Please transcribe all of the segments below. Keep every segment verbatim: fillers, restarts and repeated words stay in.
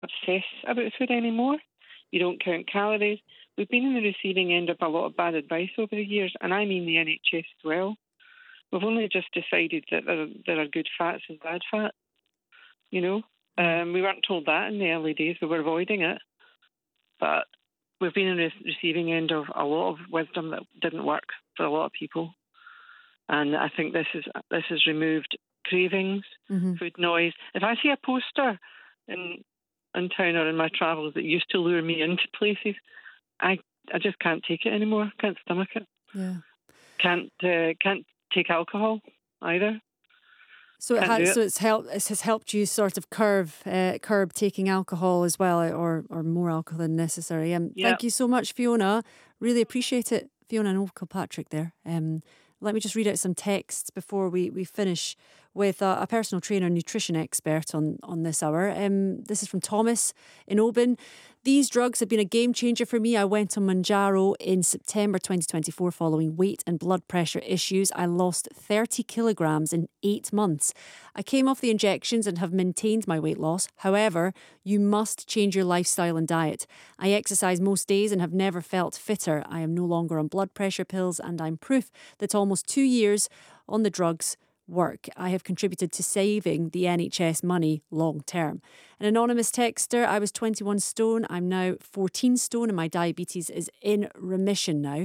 obsess about food anymore. You don't count calories. We've been in the receiving end of a lot of bad advice over the years, and I mean the N H S as well. We've only just decided that there, there are good fats and bad fat, you know. Um, we weren't told that in the early days. We were avoiding it. But we've been in the receiving end of a lot of wisdom that didn't work for a lot of people. And I think this is this has removed cravings, Mm-hmm. food noise. If I see a poster in in town or in my travels that used to lure me into places, I I just can't take it anymore. Can't stomach it. Yeah. Can't uh, can't take alcohol either. So it Can't do has. it. So it's helped. It has helped you sort of curb, uh, curb taking alcohol as well, or or more alcohol than necessary. Um, Yeah. thank you so much, Fiona. Really appreciate it, Fiona and Uncle Patrick. There. Um, let me just read out some texts before we we finish with a, a personal trainer, nutrition expert on on this hour. Um, this is from Thomas in Oban. These drugs have been a game changer for me. I went on Manjaro in September twenty twenty-four following weight and blood pressure issues. I lost thirty kilograms in eight months. I came off the injections and have maintained my weight loss. However, you must change your lifestyle and diet. I exercise most days and have never felt fitter. I am no longer on blood pressure pills, and I'm proof that almost two years on the drugs work. I have contributed to saving the N H S money long term. An anonymous texter, I was twenty-one stone. I'm now fourteen stone and my diabetes is in remission now.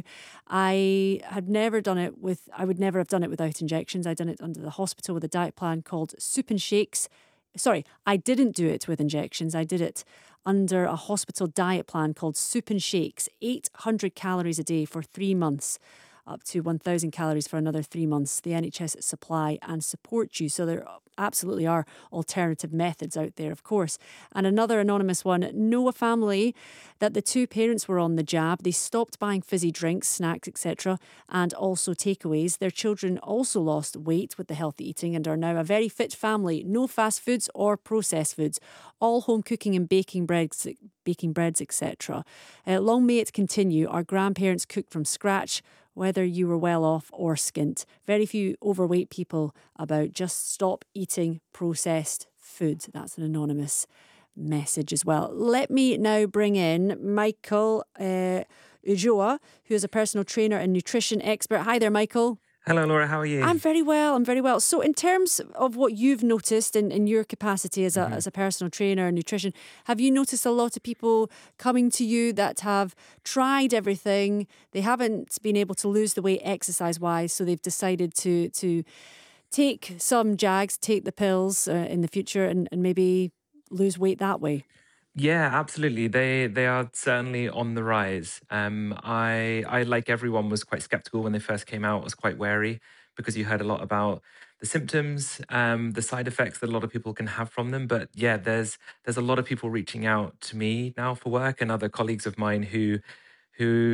I had never done it with, I would never have done it without injections. I'd done it under the hospital with a diet plan called Soup and Shakes. Sorry, I didn't do it with injections. I did it under a hospital diet plan called Soup and Shakes, eight hundred calories a day for three months. Up to one thousand calories for another three months. The N H S supply and support you. So there absolutely are alternative methods out there, of course. And another anonymous one, know a family that the two parents were on the jab. They stopped buying fizzy drinks, snacks, et cetera, and also takeaways. Their children also lost weight with the healthy eating and are now a very fit family. No fast foods or processed foods. All home cooking and baking breads, baking breads, et cetera. Uh, long may it continue. Our grandparents cooked from scratch, whether you were well off or skint. Very few overweight people about. Just stop eating processed food. That's an anonymous message as well. Let me now bring in Michael uh, Ujoa, who is a personal trainer and nutrition expert. Hi there, Michael. Hello, Laura. How are you? I'm very well. I'm very well. So, in terms of what you've noticed in, in your capacity as a Mhm. as a personal trainer and nutrition, have you noticed a lot of people coming to you that have tried everything? They haven't been able to lose the weight exercise wise, so they've decided to to take some Jags, take the pills uh, in the future, and, and maybe lose weight that way. Yeah, absolutely. They they are certainly on the rise. Um, I I like everyone was quite skeptical when they first came out. Was quite wary because you heard a lot about the symptoms, um, the side effects that a lot of people can have from them. But yeah, there's there's a lot of people reaching out to me now for work and other colleagues of mine who who